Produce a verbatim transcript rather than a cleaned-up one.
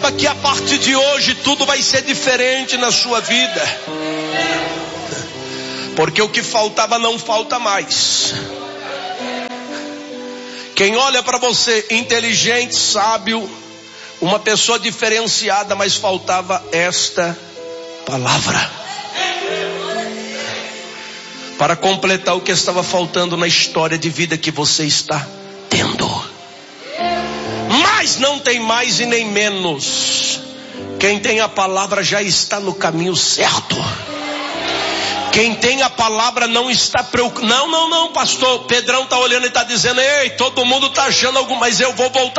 saiba que a partir de hoje tudo vai ser diferente na sua vida. Porque o que faltava não falta mais. Quem olha para você inteligente, sábio, uma pessoa diferenciada, mas faltava esta palavra para completar o que estava faltando na história de vida que você está tendo. Mas não tem mais e nem menos. Quem tem a palavra já está no caminho certo. Quem tem a palavra não está preocupado. Não, não, não, pastor. Pedrão está olhando e está dizendo: ei, todo mundo está achando algo, mas eu vou voltar.